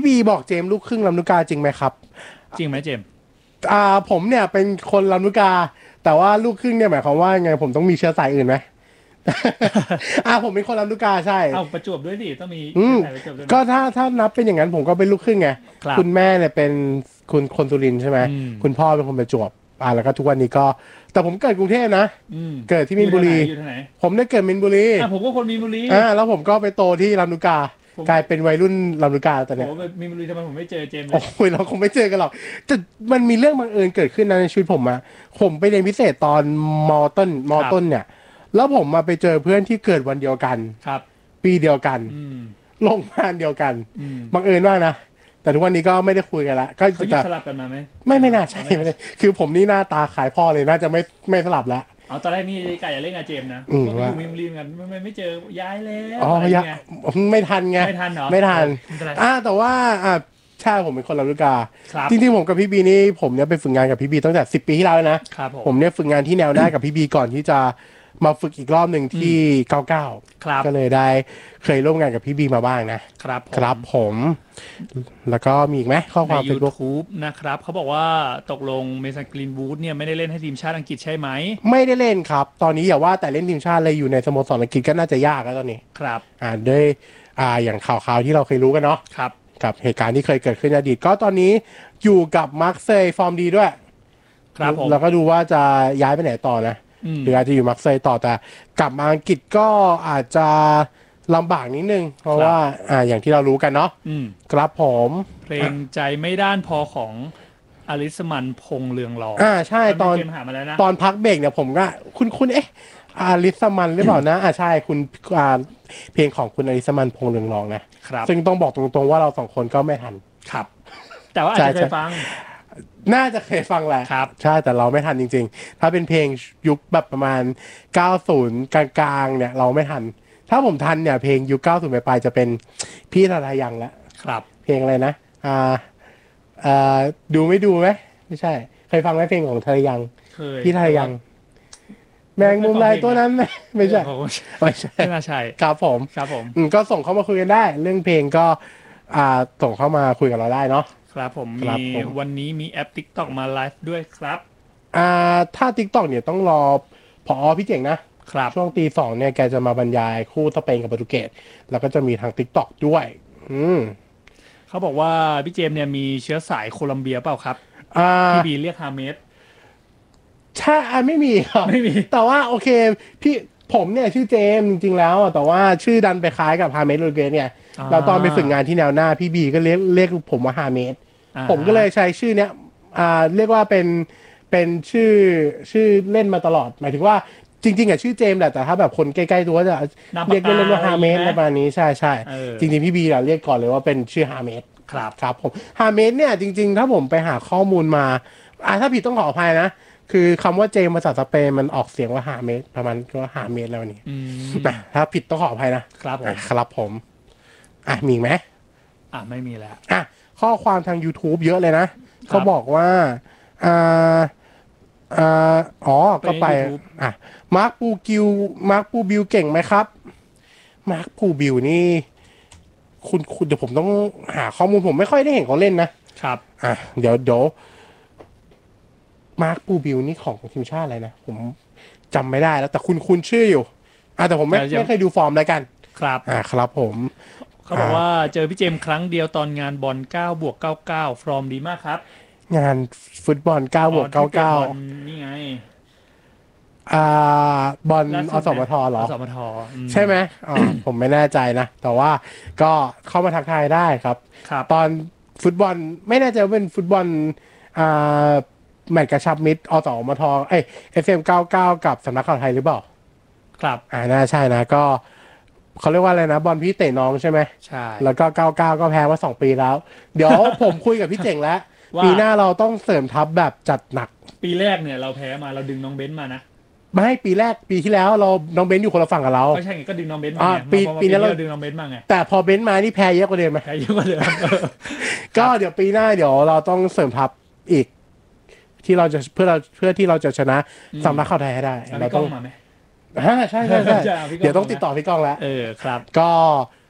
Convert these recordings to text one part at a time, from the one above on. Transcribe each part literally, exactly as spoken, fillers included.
บีบอกเจมส์ลูกครึ่งลำลูกกาจริงไหมครับจริงไหมเจมส์อ่าผมเนี่ยเป็นคนลำลูกกาแต่ว่าลูกครึ่งเนี่ยหมายความว่าไงผมต้องมีเชื้อสายอื่นไหม อ่าผมเป็นคนลำลูกกาใช่เอาประจวบด้วยดิต้องมีประจวบด้วยก็ถ้าถ้านับเป็นอย่างนั้นผมก็เป็นลูกครึ่งไงคุณแม่เนี่ยเป็นคุณคนสุรินทร์ใช่ไหมคุณพ่อเป็นคนประจวบอ่าแล้วก็ทุกวันนี้ก็แต่ผมเกิดกรุงเทพนะเกิดที่มีนบุรีผมได้เกิดมีนบุรีอ่าผมก็คนมีนบุรีอ่าแล้วผมก็ไปโตที่ลำลูกกากลายเป็นวัยรุ่นลำลูกกาตอนนี้โอ้มีนบุรีทำไมผมไม่เจอเจมส์เลยโอ้ยเราคงไม่เจอกันหรอกแต่มันมีเรื่องบังเอิญเกิดขึ้นในชีวิตผมอะผมไปเรียนพิเศษตอนมต้นมต้นเนี่ยแล้วผมมาไปเจอเพื่อนที่เกิดวันเดียวกันครับปีเดียวกันโรงงานเดียวกันบังเอิญมากนะแต่ทุกวันนี้ก็ไม่ได้คุยกันละก็เขาจะสลับกันมาไหมไม่ไม่น่าใช่ไม่ได้คือผมนี่หน้าตาขายพ่อเลยน่าจะไม่ไม่สลับแล้วเอาตอนแรกนี่กะจะเล่นกับเจมส์นะก็อยู่มิมลีมกันไม่ไม่เจอย้ายแล้วอ๋อย้ายไม่ทันไงไม่ทันเหรอไม่ทันอ่าแต่ว่าอ่าใช่ผมเป็นคนลำลูกกาจริงๆผมกับพี่บีนี่ผมเนี่ยไปฝึกงานกับพี่บีตั้งแต่สิบปีที่แล้วนะผมเนี่ยฝึกงานที่แนวหน้ากับพี่บีก่อนที่จะมาฝึกอีกรอบหนึ่งที่เก้าเก้าก็เลยได้เคยร่วมงานกับพี่บีมาบ้างนะครับครับผมแล้วก็มีอีกไหมข้อความใน YouTube นะครับเขาบอกว่าตกลงเมสันกรีนวูดเนี่ยไม่ได้เล่นให้ทีมชาติอังกฤษใช่ไหมไม่ได้เล่นครับตอนนี้อย่าว่าแต่เล่นทีมชาติเลยอยู่ในสโมสรอังกฤษก็น่าจะยากแล้วตอนนี้ครับอ่าด้วยอ่าอย่างข่าวๆที่เราเคยรู้กันเนาะครับกับเหตุการณ์ที่เคยเกิดขึ้นในอดีตก็ตอนนี้อยู่กับมาร์เซย์ฟอร์มดีด้วยครับผมแล้วก็ดูว่าจะย้ายไปไหนต่อนะหรืออาจจะอยู่มาร์เซย์ต่อแต่กลับมาอังกฤษก็อาจจะลำบากนิดนึงเพราะว่าอ่าอย่างที่เรารู้กันเนาะครับผมเพลงใจไม่ด้านพอของอลิสมันพงษ์เรืองรองอ่าใช่ตอนตอนพักเบรกเนี่ยผมก็คุณคุณเอ๊ะอลิสมันหรือเปล่านะอ่าใช่คุณอ่าเพลงของคุณอลิสมันพงษ์เรืองรองนะครับซึ่งต้องบอกตรงๆว่าเราสองคนก็ไม่ทันครับแต่ว่าอาจจะเคยฟังน่าจะเคยฟังแหละครับใช่แต่เราไม่ทันจริงๆถ้าเป็นเพลงยุคแบบประมาณเก้าสิบกลางๆเนี่ยเราไม่ทันถ้าผมทันเนี่ยเพลงยุคเก้าสิบปลายๆจะเป็นพี่ทาทายังแล้วครับเพลงอะไรนะอ่าอ่าดูไม่ดูไหมไม่ใช่เคยฟังไหมเพลงของทาทายังพี่ทาทายังแมงมุมลายตัวนั้นไม่ใช่ไม่ใช่ไม่ใช่ครับผมครับผมก็ส่งเข้ามาคุยกันได้เรื่องเพลงก็อ่าส่งเข้ามาคุยกับเราได้เนาะครับผมมีวันนี้มีแอป TikTok มาไลฟ์ด้วยครับอ่าถ้า TikTok เนี่ยต้องรอผอพี่เจ๋งนะครับช่วงตีสองเนี่ยแกจะมาบรรยายคู่สเปนกับโปรตุเกสแล้วก็จะมีทาง TikTok ด้วยอืมเขาบอกว่าพี่เจมเนี่ยมีเชื้อสายโคลัมเบียเปล่าครับอ่าพี่บีเรียกฮาเมสใช่ไม่มีครับไม่มีแต่ว่าโอเคพี่ผมเนี่ยชื่อเจมจริงๆแล้วแต่ว่าชื่อดันไปคล้ายกับฮาเมสโรเกสเนี่ยเราตอนไปฝึกงานที่แนวหน้าพี่บีก็เรียกเรียกผมว่าฮาเมสผมก็เลยใช้ชื่อเนี้ยอ่าเรียกว่าเป็นเป็นชื่อชื่อเล่นมาตลอดหมายถึงว่าจริงๆอ่ะชื่อเจมแหละแต่ถ้าแบบคนใกล้ๆตัวจะเรียกเล่นว่าฮาเมสประมาณนี้ใช่ใช่จริงๆพี่บีอ่ะเรียกก่อนเลยว่าเป็นชื่อฮาเมสครับครับผมฮาเมสเนี่ยจริงๆถ้าผมไปหาข้อมูลมาอ่าถ้าผิดต้องขออภัยนะคือคำว่าเจมภาษาสเปนมันออกเสียงว่าฮาเมสประมาณก็ฮาเมสแล้วนี่นะถ้าผิดต้องขออภัยนะครับผมครับผมอ่ะมีไหมอ่ะไม่มีแล้วอ่ะข้อความทาง YouTube เยอะเลยนะเขาบอกว่าอ่าอ่าอ๋อก็ไปอ่ะมาร์คปูกิวมาร์คปูบิวเก่งไหมครับมาร์คปูบิวนี่คุณคุณเดี๋ยวผมต้องหาข้อมูลผมไม่ค่อยได้เห็นเขาเล่นนะครับอ่ะเดี๋ยวเดี๋ยวมาร์คปูบิวนี่ของทีมชาติอะไรนะผมจำไม่ได้แล้วแต่คุณคุณชื่ออยู่อ่ะแต่ผมไม่ไม่เคยดูฟอร์มแล้วกันครับอ่ะครับผมเขาบอกว่าเจอพี่เจมครั้งเดียวตอนงานบอลเก้าบวกเก้าเก้าฟอร์มดีมากครับงานฟุตบอลเก้าบวกเก้าเก้านี่ไงอ่าบอลอสมทเหรออสมทใช่ไหมอ๋อผมไม่แน่ใจนะแต่ว่าก็เข้ามาทักทายได้ครับตอนฟุตบอลไม่แน่ใจว่าเป็นฟุตบอลอ่าแมตช์กระชับมิตรอสมทเอ้ย เอฟ เอ็ม เก้าเก้ากับสำนักข่าวไทยหรือเปล่าครับอ่าน่าใช่นะก็เขาเรียกว่าอะไรนะบอลพี่เตะน้องใช่ไหมใช่แล้วก็เก้าเก้าก็แพ้มาสองปีแล้วเดี๋ยวผมคุยกับพี่เจ๋งแล้วปีหน้าเราต้องเสริมทัพแบบจัดหนักปีแรกเนี่ยเราแพ้มาเราดึงน้องเบนซ์มานะไม่ปีแรกปีที่แล้วเราน้องเบนซ์อยู่คนละฝั่งกับเราก็ใช่ไงก็ดึงน้องเบนซ์มาไงปีปีนี้เราดึงน้องเบนซ์มาไงแต่พอเบนซ์มานี่แพ้เยอะกว่าเดิมไหมแพ้เยอะกว่าเดิมก็เดี๋ยวปีหน้าเดี๋ยวเราต้องเสริมทัพอีกที่เราจะเพื่อเราเพื่อที่เราจะชนะสำนักข่าวไทยให้ได้เราต้องมาไหมอ่าใช่ใช่ใช่เดี๋ยวต้องติดต่อพี่ก้องแล้วเออครับก็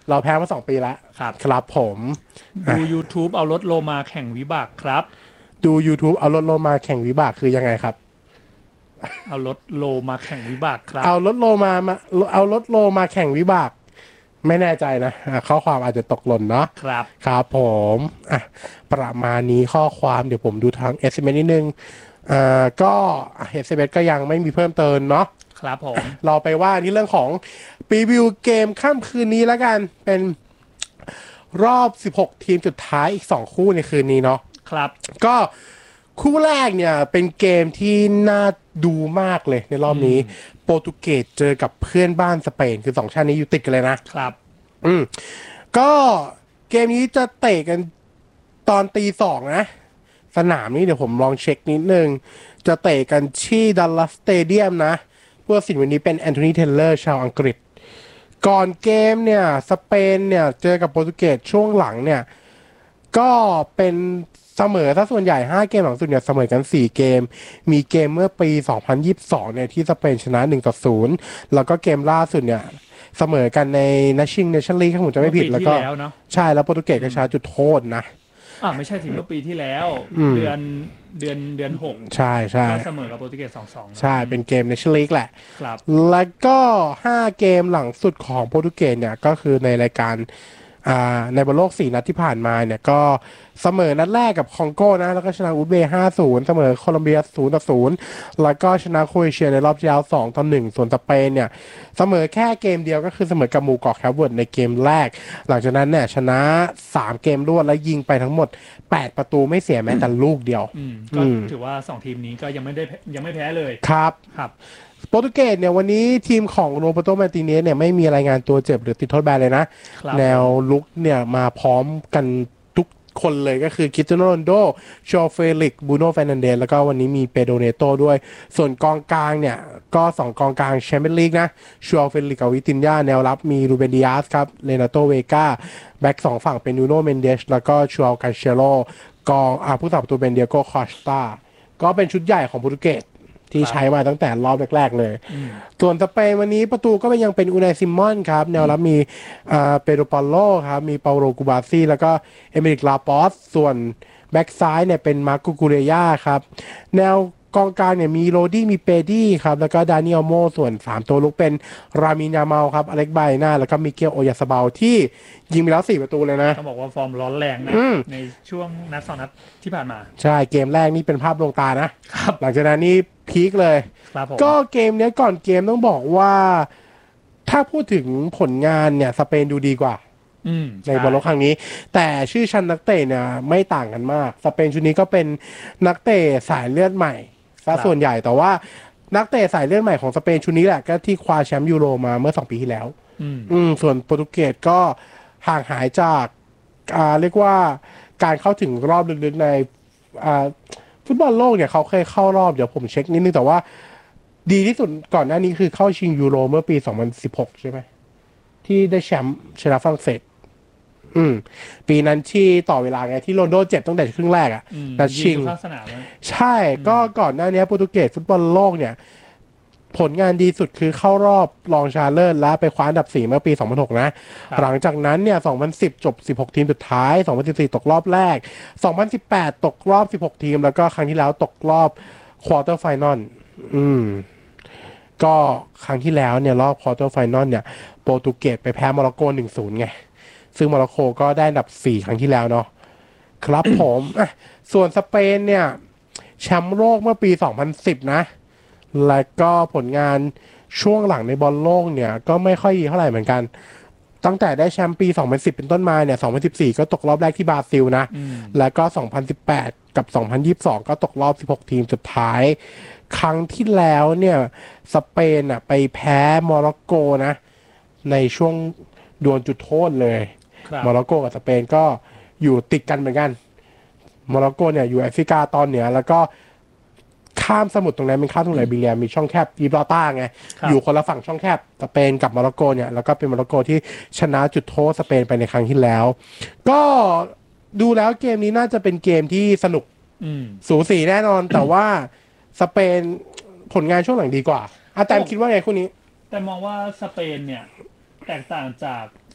เราแพ้มาสองปีแล้วครับครับผมดู YouTube เอารถโลมาแข่งวิบากครับดู YouTube เอารถโลมาแข่งวิบากคือยังไงครับเอารถโลมาแข่งวิบากครับเอารถโลมามาเอารถโลมาแข่งวิบาก ไม่แน่ใจนะอ่ะข้อความอาจจะตกหล่นเนาะครับครับผมอ่ะประมาณนี้ข้อความเดี๋ยวผมดูทาง เอส เอ็ม เอส นิดนึงอ่าก็อ่ะ เอส เอ็ม เอส ก็ยังไม่มีเพิ่มเติมเนาะครับผมเราไปว่าที่เรื่องของรีวิวเกมค่ำคืนนี้แล้วกันเป็นรอบสิบหกทีมสุดท้ายอีกสองคู่ในคืนนี้เนาะครับก็คู่แรกเนี่ยเป็นเกมที่น่าดูมากเลยในรอบนี้โปรตุเกสเจอกับเพื่อนบ้านสเปนคือสองชาตินี้อยู่ติดกันเลยนะครับ อืมก็เกมนี้จะเตะกันตอนตีสองนะสนามนี้เดี๋ยวผมลองเช็คนิดนึงจะเตะกันที่ดัลลัสสเตเดียมนะผู้ตัดสินวันนี้เป็นแอนโทนีเทเลอร์ชาวอังกฤษก่อนเกมเนี่ยสเปนเนี่ยเจอกับโปรตุเกสช่วงหลังเนี่ยก็เป็นเสมอถ้าส่วนใหญ่ห้าเกมหลังสุดเนี่ยเสมอกันสี่เกมมีเกมเมื่อปีสองพันยี่สิบสองเนี่ยที่สเปนชนะหนึ่งต่อศูนย์แล้วก็เกมล่าสุดเนี่ยเสมอกันในนัชชิงเนชั่นลีกถ้าผมจะไม่ผิดแล้วก็เมื่อปีที่แล้วเนอะใช่แล้วโปรตุเกสก็ชนะจุดโทษนะอ่าไม่ใช่ถึงเมื่อปีที่แล้วอืมเดือนเดือนเดือนหกใช่ใช่ก็เสมอกับโปรตุเกสสองสองใช่เป็นเกมเนชั่นลีกแหละครับแล้วก็ห้าเกมหลังสุดของโปรตุเกสเนี่ยก็คือในรายการอ่าในบอลโลกสี่นัดที่ผ่านมาเนี่ยก็เสมอนัดแรกกับคองโก้นะแล้วก็ชนะอุซเบย์ห้าศูนย์เสมอโคลอมเบียศูนย์ต่อศูนย์แล้วก็ชนะโครเอเชียในรอบที่แล้วสองต่อหนึ่งส่วนสเปนเนี่ยเสมอแค่เกมเดียวก็คือเสมอกับหมู่เกาะแคปเวิร์ดในเกมแรก หลังจากนั้นเนี่ยชนะสามเกมรวดและยิงไปทั้งหมดแปดประตูไม่เสียแม้แต่ลูกเดียวอืมก็อืมถือว่าสองทีมนี้ก็ยังไม่ได้ยังไม่แพ้เลยครับครับโปรตุเกสเนี่ยวันนี้ทีมของโรเบโตมาร์ติเนสเนี่ยไม่มีรายงานตัวเจ็บหรือติดโทษแบนเลยนะครับแนวลุกเนี่ยมาพร้อมกันทุกคนเลยก็คือคริสเตียโนโรนัลโดโชเฟลิกบูโน่เฟร์นันเดสแล้วก็วันนี้มีเปโดรเนโตด้วย ส่วนกองกลางเนี่ยก็สองกองกลางแชมเปี้ยนลีกนะโชเฟลิกกับวิตินยาแนวรับมีรูเบนดิอาสครับเลนาโตเวกาแบ็กสองฝั่งเป็นนูโนเมนเดสแล้วก็ชัวลกาเชโลกองอ่าผู้สาประตูเป็นเดียโกคอสตาก็เป็นชุดใหญ่ของโปรตุเกสที่ใช้มาตั้งแต่รอบแรกๆเลย ส่วนสเปนวันนี้ประตูก็ยังเป็นอูนายซิมอนครับแนวรับมีอ่าเปโดรปาโลครับมีเปาโรกูบาซีแล้วก็เอเมริกลาปอสส่วนแบ็กซ้ายเนี่ยเป็นมาร์โกกูเรยาครับแนวกองกลางเนี่ยมีโรดี้มีเปดี้ครับแล้วก็ดานิเอลโมส่วนสามตัวลุกเป็นรามินยาเมาครับอเล็กไบน่าแล้วก็มิเกลโอยาสบาลที่ยิงไปแล้วสี่ประตูเลยนะต้องบอกว่าฟอร์มร้อนแรงนะอืมในช่วงนัดสองนัดที่ผ่านมาใช่เกมแรกนี่เป็นภาพลวงตานะครับ หลังจากนั้นนี่พีคเลยครับผมก็เกมเนี้ยก่อนเกมต้องบอกว่าถ้าพูดถึงผลงานเนี่ยสเปนดูดีกว่าอืมในบอลโลกครั้งนี้ แต่ชื่อชั้นนักเตะเนี่ยไม่ต่างกันมาก สเปนชุดนี้ก็เป็นนักเตะสายเลือดใหม่ซะส่วนใหญ่แต่ว่านักเตะสายเลือดใหม่ของสเปนชุดนี้แหละก็ที่คว้าแชมป์ยูโรมาเมื่อสองปีที่แล้วอืมอืมส่วนโปรตุเกสก็ห่างหายจากอ่าเรียกว่าการเข้าถึงรอบลึกๆในอ่าฟุตบอลโลกเนี่ยเขาเคยเข้ารอบเดี๋ยวผมเช็คนิดนึงแต่ว่าดีที่สุดก่อนหน้านี้คือเข้าชิงยูโรเมื่อปีสองพันสิบหกใช่ไหมที่ได้แชมป์ชนะฝรั่งเศสอืมปีนั้นที่ต่อเวลาไงที่โรนลโดเจ็บตั้งแต่ครึ่งแรกอะอืมแต่ชิงยิอยู่ข้างสนามนะใช่ก็ก่อนหน้านี้โปรตุเกสฟุตบอลโลกเนี่ยผลงานดีสุดคือเข้ารอบรองชนะเลิศและไปคว้าอันดับสี่เมื่อปีสองพันหกนะครับหลังจากนั้นเนี่ยสองพันสิบจบสิบหกทีมสุดท้ายสองพันสิบสี่ตกรอบแรกสองพันสิบแปดตกรอบสิบหกทีมแล้วก็ครั้งที่แล้วตกรอบควอเตอร์ไฟนอลอืมก็ครั้งที่แล้วเนี่ยรอบควอเตอร์ไฟนอลเนี่ยโปรตุเกสไปแพ้โมร็อกโก หนึ่งศูนย์ ไงซึ่งโมร็อกโกก็ได้อันดับสี่ครั้งที่แล้วเนาะครับ ผมอ่ะส่วนสเปนเนี่ยแชมป์โลกเมื่อปีสองพันสิบนะแล้วก็ผลงานช่วงหลังในบอลโลกเนี่ยก็ไม่ค่อยดีเท่าไหร่เหมือนกัน ตั้งแต่ได้แชมป์ปีสองพันสิบเป็นต้นมาเนี่ยสองพันสิบสี่ก็ตกรอบแรกที่บราซิลนะอืมแล้วก็สองพันสิบแปดกับสองพันยี่สิบสองก็ตกรอบสิบหกทีมสุดท้าย ครั้งที่แล้วเนี่ยสเปนอ่ะไปแพ้โมร็อกโกนะในช่วงดวลจุดโทษเลยครับโมร็อกโกกับสเปนก็อยู่ติดกันเหมือนกันโมร็อกโกเนี่ยอยู่แอฟริกาตอนเหนือแล้วก็ข้ามสมุทรตรงนั้นเป็นข้ามสมุทรไลบีเรียมีช่องแคบกิบราลตาร์ไงครับอยู่คนละฝั่งช่องแคบสเปนกับโมร็อกโกเนี่ยแล้วก็เป็นโมร็อกโกที่ชนะจุดโทษสเปนไปในครั้งที่แล้ว ก็ดูแล้วเกมนี้น่าจะเป็นเกมที่สนุกอืมสูสีแน่นอน แต่ว่าสเปนผลงานช่วงหลังดีกว่าอาแตมคิดว่าไงคู่นี้แต่มองว่าสเปนเนี่ย แตกต่างจากฟุ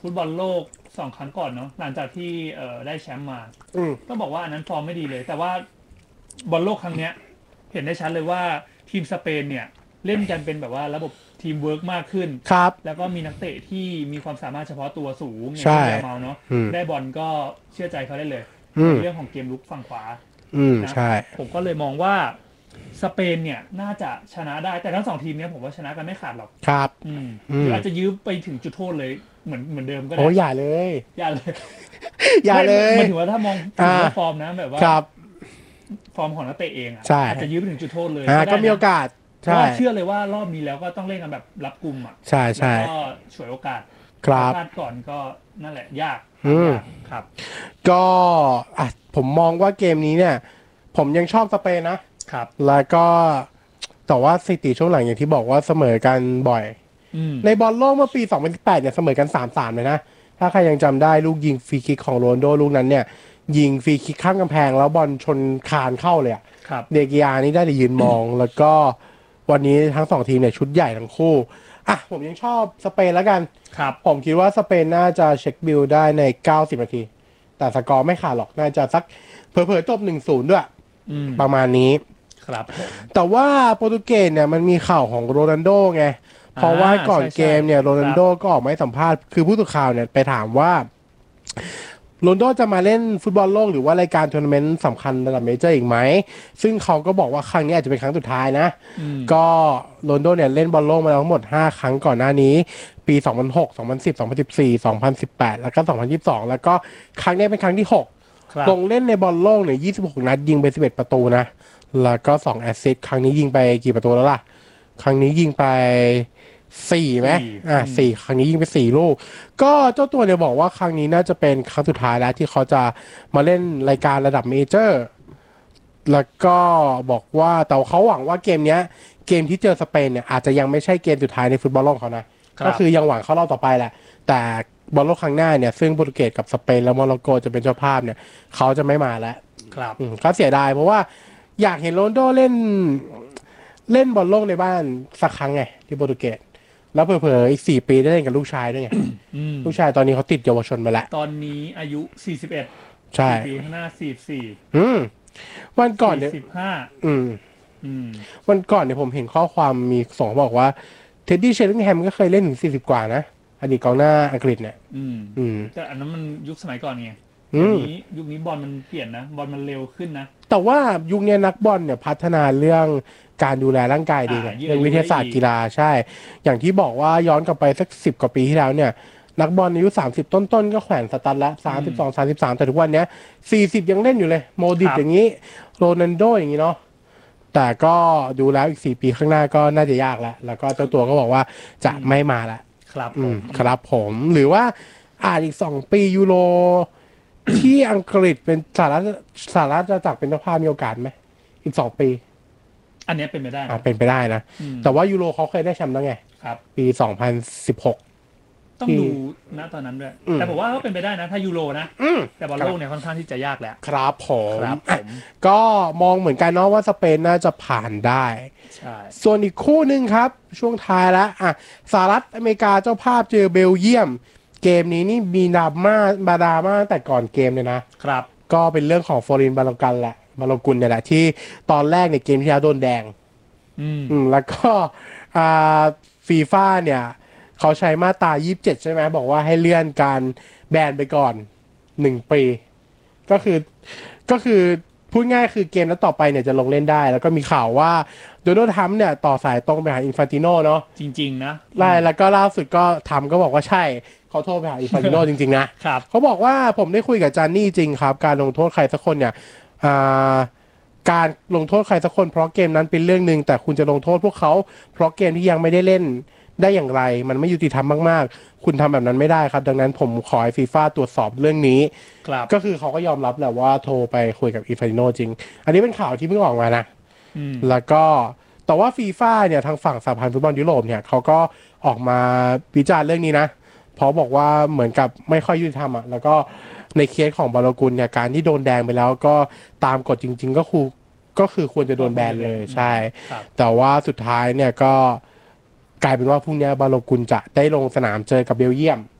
ฟุตบอลโลกสองครั้งก่อนเนาะหลังจากที่เอ่อได้แชมป์มาอืมต้องบอกว่าอันนั้นฟอร์มไม่ดีเลย แต่ว่าบอลโลกครั้งเนี้ยเห็นได้ชัดเลยว่าทีมสเปนเนี่ยเล่นกันเป็นแบบว่าระบบทีมเวิร์กมากขึ้นครับแล้วก็มีนักเตะที่มีความสามารถเฉพาะตัวสูงอย่างใช่เช่นแยาเมาเนาะอืมได้บอลก็เชื่อใจเขาได้เลยอืมในเรื่องของเกมลุกฝั่งขวาอืมนะใช่ผมก็เลยมองว่าสเปนเนี่ยน่าจะชนะได้แต่ทั้งสองทีมเนี้ยผมว่าชนะกันไม่ขาดหรอกครับอืมอืมหรืออาจจะยื้อไปถึงจุดโทษเลยเหมือนเหมือนเดิมก็ได้โอ้อย่าเลยอย่าเลยอย่าเลยไม่หมายถึงว่าถ้ามองถึงว่าฟอร์มนะแบบว่าครับฟอร์มของนักเตะเองอ่ะใช่อาจจะยื้อไปถึงจุดโทษเลยอ่าได้ก็นะมีโอกาสเพใช่ราะว่าเชื่อเลยว่ารอบนี้แล้วก็ต้องเล่นกันแบบรับกุมอ่ะใช่ใช่แล้วก็ฉวยโอกาสครับพลาดก่อนก็นั่นแหละยากอืมยากครับก็อ่ะผมมองว่าเกมนี้เนี่ย ผมยังชอบสเปนนะครับแล้วก็แต่ว่าสถิติช่วงหลังอย่างที่บอกว่าเสมอกันบ่อยอืมในบอลโลกเมื่อปี สองพันสิบแปด เนี่ยเสมอกัน สามสาม เลยนะ ถ้าใครยังจำได้ลูกยิงฟรีคิกของโรนลโดลูกนั้นเนี่ย ยิงฟรีคิกข้างกำแพงแล้วบอลชนคานเข้าเลยอะครับเดกิอานี่ได้แต่ยืนมอง แล้วก็วันนี้ทั้งสองทีมเนี่ยชุดใหญ่ทั้งคู่ อ่ะ ผมยังชอบสเปนแล้วกันครับผมคิดว่าสเปนน่าจะเช็คบิลได้ใน เก้าสิบ นาที แต่สกอร์ไม่ขาดหรอก น่าจะสักเผลอๆจบ หนึ่งศูนย์ ด้วยอืมประมาณนี้ครับผมแต่ว่าโปรตุเกสเนี่ยมันมีข่าวของโรนัลโดไง เพราะว่าก่อนใช่ใช่เกมเนี่ยโรนัลโดครับก็ออกมาให้สัมภาษณ์ คือผู้สื่อข่าวเนี่ยไปถามว่าโรนัลโดจะมาเล่นฟุตบอลโลกหรือว่ารายการทัวร์นาเมนต์สำคัญระดับเมเจอร์อีกไหม ซึ่งเขาก็บอกว่าครั้งนี้อาจจะเป็นครั้งสุดท้ายนะอืมก็โรนัลโดเนี่ยเล่นบอลโลกมาแล้วทั้งหมดห้าครั้งก่อนหน้านี้ ปี สองพันหก สองพันสิบ สองพันสิบสี่ สองพันสิบแปด แล้วก็ สองพันยี่สิบสอง แล้วก็ครั้งนี้เป็นครั้งที่หกครับลงเล่นในบอลโลกเนี่ยยี่สิบหก นัดยิงไปสิบเอ็ดประตูนะ แล้วก็สองแอสซิสต์ครั้งนี้ยิงไปกี่ประตูแล้วล่ะ ครั้งนี้ยิงไปสี่ไหมสี่อ่าอืมสี่ครั้งนี้ยิงไปสี่ลูก ก็เจ้าตัวเนี่ยบอกว่าครั้งนี้น่าจะเป็นครั้งสุดท้ายแล้วที่เขาจะมาเล่นรายการระดับเมเจอร์ แล้วก็บอกว่าแต่เขาหวังว่าเกมเนี้ย เกมที่เจอสเปนเนี่ยอาจจะยังไม่ใช่เกมสุดท้ายในฟุตบอลโลกของเขานะครับก็คือยังหวังเข้ารอบต่อไปแหละ แต่บอลโลกครั้งหน้าเนี่ยซึ่งโปรตุเกสกับสเปนและโมร็อกโกจะเป็นเจ้าภาพเนี่ยเขาจะไม่มาแล้วครับอืมก็เสียดายเพราะว่าอยากเห็นโรนลโดเล่นเล่นบอลโลกในบ้านสักครั้งไงที่โปรตุเกสแล้วเผลอๆอีกสี่ปีได้เล่นกับลูกชายด้วยไงอืมลูกชายตอนนี้เขาติดเยาวชนไปแล้วตอนนี้อายุสี่สิบเอ็ดใช่ปีข้างหน้าสี่สิบสี่อืมวันก่อนเนี่ยสิบห้าอืมอืมวันก่อนเนี่ยผมเห็นข้อความมีสองบอกว่าเท็ดดี้เชลลิงแฮมก็เคยเล่นถึงสี่สิบกว่านะอดีตกองหน้าอังกฤษเนี่ยอืมอืมแต่อันนั้นมันยุคสมัยก่อนไงอืยุมคนี้ยุคนี้บอลมันเปลี่ยนนะ บอลมันเร็วขึ้นนะแต่ว่ายุคนี้นักบอลเนี่ยพัฒนาเรื่องการดูแลร่างกายดีไงอ่ายืดเรื่องวิทยาศาสตร์กีฬาใช่ อย่างที่บอกว่าย้อนกลับไปสักสิบกว่าปีที่แล้วเนี่ย นักบอลอายุสามสิบต้นๆก็แขวนสตันละสามสิบสอง สามสิบสามแต่ทุกวันเนี้ยสี่สิบยังเล่นอยู่เลย โมดริครับชอย่างนี้โรนัลโดอย่างนี้เนาะแต่ก็ดูแล้วอีกสี่ปีข้างหน้าก็น่าจะยากแล้ว แล้วก็เจ้าตัวก็บอกว่าจะไม่มาละครับอืผม มครับผมหรือว่าอาจอีกสองปียูโร ที่อังกฤษเป็นสหรัฐสหรัฐจะจักรเป็นเจ้าภาพมีโอกาสไหมอีกสองปีอันเนี้ยเป็นไปได้อ่านะเป็นไปได้นะอืมแต่ว่ายูโรเขาเคยได้แชมป์แล้วไงครับปีสองพันสิบหกต้องที่ดูณตอนนั้นด้วยอืมแต่ผมว่าก็เป็นไปได้นะ ถ้ายูโรนะอืมแต่บอลโลกเนี่ยค่อนข้างที่จะยากแหละครับผมครับผอ่ะมก็มองเหมือนกันเนาะว่าสเปนน่าจะผ่านได้ใช่ส่วนอีกคู่หนึ่งครับ ช่วงท้ายแล้วอ่ะสหรัฐอเมริกาเจ้าภาพเจอเบลเยียม เกมนี้นี่มีดราม่าบาดราม่าตั้งแต่ก่อนเกมเลยนะครับก็เป็นเรื่องของฟอรินบาโลกันแหละบาโลกุลเนี่ยแหละที่ตอนแรกในเกมที่แล้วโดนแดงอืมอืมแล้วก็อ่าฟีฟ่าเนี่ยเขาใช้มาตรายี่สิบเจ็ดใช่ไหมบอกว่าให้เลื่อนการแบนไปก่อนหนึ่งปี ก็คือก็คือพูดง่ายคือเกมนั้นต่อไปเนี่ยจะลงเล่นได้ แล้วก็มีข่าวว่าโดนัลด์ทรัมป์เนี่ยต่อสายตรงไปหาอินฟานติโนเนาะจริง ๆ นะไล่แล้วก็ล่าสุดก็ทำก็บอกว่าใช่เขาโทรไปหาอินฟานติโน จริงๆนะครับ เขาบอกว่าผมได้คุยกับจานนี่จริงครับ การลงโทษใครสักคนเนี่ยอ่าการลงโทษใครสักคนเพราะเกมนั้นเป็นเรื่องหนึ่งแต่คุณจะลงโทษพวกเขาเพราะเกมที่ยังไม่ได้เล่นได้อย่างไร มันไม่ยุติธรรมมากๆ คุณทำแบบนั้นไม่ได้ครับ ดังนั้นผมขอให้ฟีฟ่าตรวจสอบเรื่องนี้ครับก็คือเขาก็ยอมรับแหละว่าโทรไปคุยกับอินฟานติโนจริง อันนี้เป็นข่าวที่เพิ่งออกมานะอืมแล้วก็แต่ว่าฟีฟ่าเนี่ยทางฝั่งสหพันธ์ฟุตบอลยุโรปเนี่ยเขาก็ออกมาวิจารณ์เรื่องนี้นะเพราะบอกว่าเหมือนกับไม่ค่อยยุติธรรมอ่ะแล้วก็ในเคสของบาโลกุลเนี่ยการที่โดนแดงไปแล้วก็ตามกฎจริง ๆ ก็คือก็คือควรจะโดนแบนเลยใช่ครับแต่ว่าสุดท้ายเนี่ยก็กลายเป็นว่าพรุ่งนี้บาโลกุลจะได้ลงสนามเจอกับเบลเยียม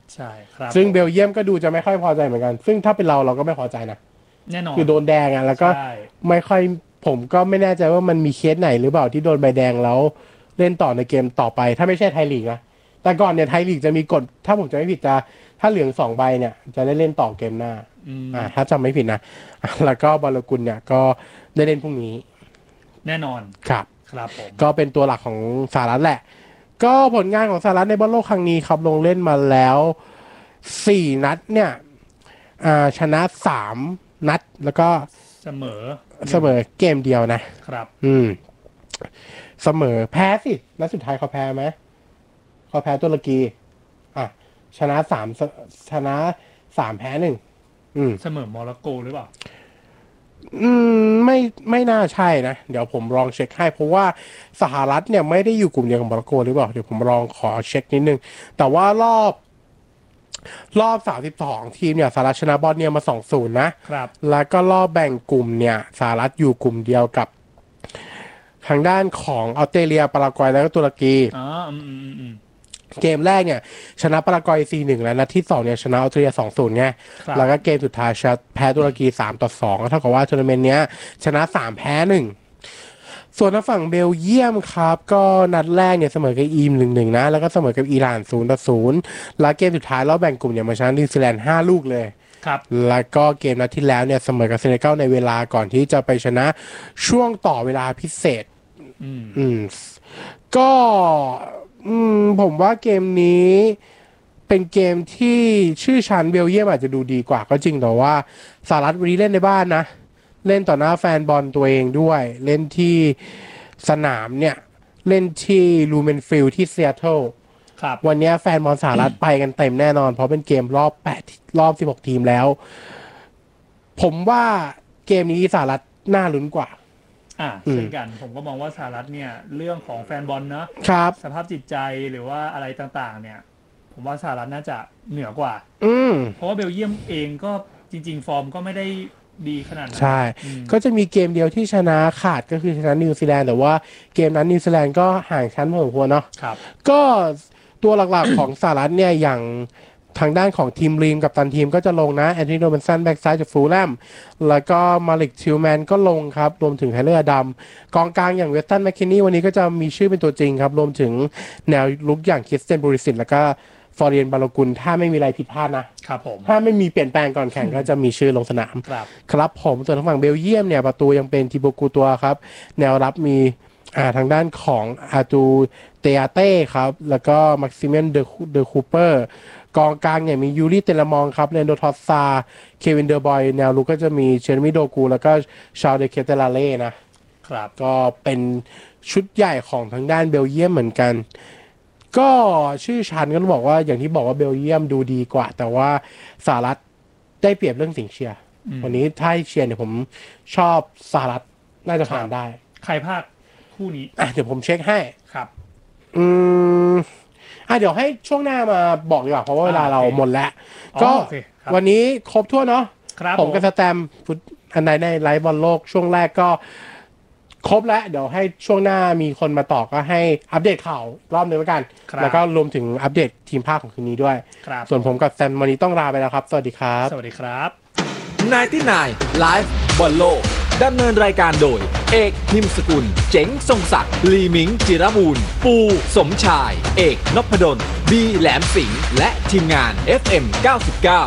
ใช่ครับซึ่งเบลเยียมก็ดูจะไม่ค่อยพอใจเหมือนกันซึ่งถ้าเป็นเราเราก็ไม่พอใจนะแน่นอนคือโดนแดงอ่ะแล้วก็ไม่ค่อยผมก็ไม่แน่ใจว่ามันมีเคสไหนหรือเปล่าที่โดนใบแดงแล้วเล่นต่อในเกมต่อไปถ้าไม่ใช่ไทยลีกนะแต่ก่อนเนี่ยไทยลีกจะมีกฎถ้าผมจะไม่ผิดจะถ้าเหลืองสองใบเนี่ยจะได้เล่นต่อเกมหน้าอ่าถ้าจำไม่ผิดนะแล้วก็บอลกุลเนี่ยก็ได้เล่นพรุ่งนี้แน่นอนครับครับผมก็เป็นตัวหลักของสหรัฐแหละก็ผลงานของสหรัฐในบอลโลกครั้งนี้ครับลงเล่นมาแล้วสี่นัดเนี่ยอ่าชนะสามนัดแล้วก็เสมอเสมอเกมเดียวนะครับอืมเสมอแพ้สินัดสุดท้ายเขาแพ้ไหมเขาแพ้ตุรกีอ่ะชนะสามชนะสามแพ้หนึ่งอืมเสมอโมร็อกโกหรือเปล่าอืมไม่ไม่น่าใช่นะเดี๋ยวผมลองเช็คให้เพราะว่าสหรัฐเนี่ยไม่ได้อยู่กลุ่มเดียวกับโมร็อกโกหรือเปล่าเดี๋ยวผมลองขอเช็คนิดนึงแต่ว่ารอบรอบสามสิบสองทีมเนี่ยสหรัฐชนะบอลเนี่ยมา สองศูนย์ นะครับแล้วก็รอบแบ่งกลุ่มเนี่ยสหรัฐอยู่กลุ่มเดียวกับทางด้านของออสเตรเลียปารากวัยแล้วก็ตุรกีอ๋ออืมๆเกมแรกเนี่ยชนะปารากวัย สี่หนึ่ง แล้วนัดที่สองเนี่ยชนะออสเตรเลีย สองศูนย์ ไงแล้วก็เกมสุดท้ายชนะแพ้ตุรกีสามต่อสองก็เท่ากับว่าทัวร์นาเมนต์เนี้ยชนะสามแพ้หนึ่งส่วนทางฝั่งเบลเยียมครับก็นัดแรกเนี่ยเสมอกับอีม หนึ่งหนึ่ง นะแล้วก็เสมอกับอิหร่าน ศูนย์ต่อศูนย์ แล้วเกมสุดท้ายรอบแบ่งกลุ่มเนี่ยมาชนะนิวซีแลนด์ห้าลูกเลยครับแล้วก็เกมนัดที่แล้วเนี่ยเสมอกับเซเนกัลในเวลาก่อนที่จะไปชนะช่วงต่อเวลาพิเศษอืมอืมก็อืมผมว่าเกมนี้เป็นเกมที่ชื่อชั้นเบลเยียมอาจจะดูดีกว่าก็จริงแต่ว่าสหรัฐวันนี้เล่นในบ้านนะเล่นต่อหน้าแฟนบอลตัวเองด้วยเล่นที่สนามเนี่ยเล่นที่ลูเมนฟิลด์ที่ซีแอตเทิลวันนี้แฟนบอลสหรัฐไปกันเต็มแน่นอนเพราะเป็นเกมรอบแปดรอบสิบหกทีมแล้วผมว่าเกมนี้สหรัฐน่าลุ้นกว่าอ่าเช่นกันผมก็มองว่าสหรัฐเนี่ยเรื่องของแฟนบอลเนอะสภาพจิตใจหรือว่าอะไรต่างๆเนี่ยผมว่าสหรัฐน่าจะเหนือกว่าอืมเพราะว่าเบลเยียมเองก็จริงๆฟอร์มก็ไม่ได้ดีขนาดนั้นใช่ก็จะมีเกมเดียวที่ชนะขาดก็คือชนะนิวซีแลนด์แต่ว่าเกมนั้นนิวซีแลนด์ก็ห่างชั้นพอสมควรเนาะครับก็ตัวหลักๆ ของสหรัฐเนี่ยอย่างทางด้านของทีมรีมกับตันทีมก็จะลงนะแอนโทนี โรบินสันแบ็กซ้ายจากฟูลแลมแล้วก็มาลิกทิลแมนก็ลงครับรวมถึงไทเลอร์อดัมกองกลางอย่างเวสตันแมคคินนี่วันนี้ก็จะมีชื่อเป็นตัวจริงครับรวมถึงแนวลุกอย่างคริสเตียนบูริสิตแล้วก็ฟอร์เรียนบาโลกุลถ้าไม่มีอะไรผิดพลาดนะครับผมถ้าไม่มีเปลี่ยนแปลงก่อนแข่งก็จะมีชื่อลงสนามครับครับผมส่วนทางฝั่งเบลเยียมเนี่ยประตูยังเป็นทิโบกูตัวครับแนวรับมีอ่าทางด้านของอาตูเตอาเต้ครับแล้วก็มักซิเมียนเดอเดอคูเปอร์กองกลางเนี่ยมียูริเตลมองครับเรนโดทอสซาเควินเดอร์บอยแนวลุกก็จะมีเชอร์มิโดกูแล้วก็ชาลเดเคเตลาเล่นะครับก็เป็นชุดใหญ่ของทางด้านเบลเยียมเหมือนกันก็ชื่อชันก็ต้องบอกว่าอย่างที่บอกว่าเบลเยียมดูดีกว่าแต่ว่าสหรัฐได้เปรียบเรื่องสิ่งเชียร์วันนี้ถ้าเชียร์เนี่ยผมชอบสหรัฐน่าจะผ่านได้ใครภาคคู่นี้อ่ะเดี๋ยวผมเช็คให้ครับอืมอ่ะเดี๋ยวให้ช่วงหน้ามาบอกดีกว่าเพราะว่าเวลาเราหมดแล้วก็วันนี้ครบทั่วเนาะผมกับสแตมฟุตอันไหนในไลฟ์บอลโลกช่วงแรกก็ครบแล้วเดี๋ยวให้ช่วงหน้ามีคนมาต่อก็ให้อัปเดตข่าวรอบนึงแล้วกันแล้วก็รวมถึงอัปเดตทีมภาคของคืนนี้ด้วยส่วนผมกับแซมวันนี้ต้องลาไปแล้วครับสวัสดีครับสวัสดีครับไนน์ตี้ไนน์ไลฟ์บอลโลกดำเนินรายการโดยเอกนิมสกุลเจ๋งทรงศักดิ์ลีมิงจิรบูรณ์ปูสมชายเอกนพดลบีแหลมสิงห์และทีมงาน เอฟ เอ็ม เก้าสิบเก้า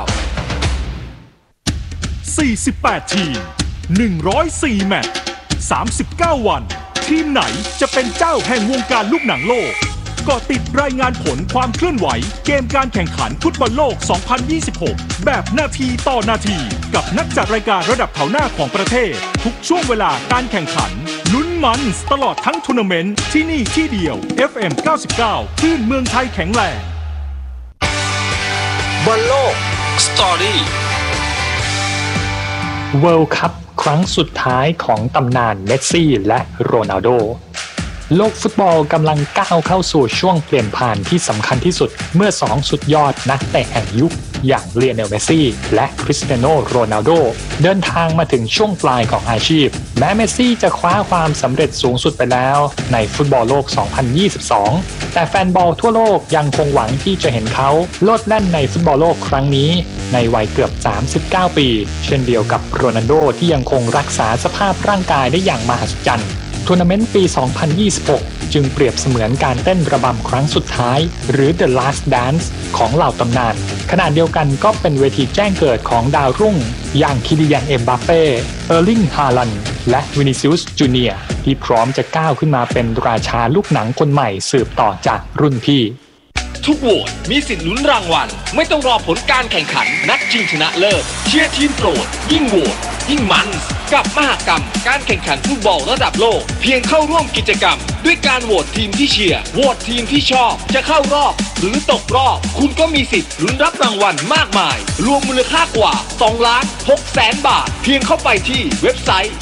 สี่สิบแปด ทีมหนึ่งร้อยสี่แมตช์สามสิบเก้าวันทีมไหนจะเป็นเจ้าแห่งวงการลูกหนังโลกก็ติดรายงานผลความเคลื่อนไหวเกมการแข่งขันฟุตบอลโลก สองพันยี่สิบหก แบบนาทีต่อนาทีกับนักจัดรายการระดับแถวหน้าของประเทศทุกช่วงเวลาการแข่งขันลุ้นมันตลอดทั้งทัวร์นาเมนต์ที่นี่ที่เดียว เอฟ เอ็ม เก้าสิบเก้า คลื่นเมืองไทยแข็งแรงบอลโลกสตอรี่ World Cup ครั้งสุดท้ายของตำนานเมสซี่และโรนัลโดโลกฟุตบอลกำลังก้าวเข้าสู่ช่วงเปลี่ยนผ่านที่สำคัญที่สุดเมื่อสองสุดยอดนักเตะแห่งยุคอย่างเลียเนลเมสซี่และคริสเตียโนโรนัลโดเดินทางมาถึงช่วงปลายของอาชีพแม้เมสซี่จะคว้าความสำเร็จสูงสุดไปแล้วในฟุตบอลโลก สองพันยี่สิบสอง แต่แฟนบอลทั่วโลกยังคงหวังที่จะเห็นเขาโลดแล่นในฟุตบอลโลกครั้งนี้ในวัยเกือบ สามสิบเก้า ปีเช่นเดียวกับโรนัลโดที่ยังคงรักษาสภาพร่างกายได้อย่างมหัศจรรย์ทัวร์นาเมนต์ปี สองพันยี่สิบหก จึงเปรียบเสมือนการเต้นระบำครั้งสุดท้ายหรือ The Last Dance ของเหล่าตำนานขณะเดียวกันก็เป็นเวทีแจ้งเกิดของดาวรุ่งอย่างคิลิยัน เอ็มบัปเป้ เออร์ลิง ฮาลันด์และวินิซิอุส จูเนียร์ที่พร้อมจะก้าวขึ้นมาเป็นราชาลูกหนังคนใหม่สืบต่อจากรุ่นพี่ทุกโหวตมีสิทธิ์ลุ้นรางวัลไม่ต้องรอผลการแข่งขันนัดชิงชนะเลิศเชียร์ทีมโปรดยิ่งโหวตยิ่งมันกับมหกรรมการแข่งขันฟุตบอลระดับโลกเพียงเข้าร่วมกิจกรรมด้วยการโหวตทีมที่เชียร์โหวตทีมที่ชอบจะเข้ารอบหรือตกรอบคุณก็มีสิทธิ์ลุ้นรับรางวัลมากมายรวมมูลค่ากว่าสองล้านหกแสนบาทเพียงเข้าไปที่เว็บไซต์